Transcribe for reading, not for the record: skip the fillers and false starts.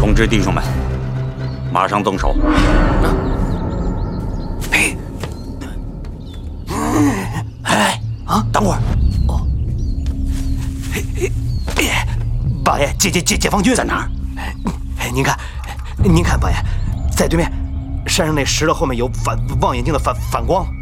通知弟兄们，马上动手。 哎啊！等会儿。哦。八爷，解放军在哪儿？ 您看，八爷，在对面，山上那石头后面有望远镜的反光。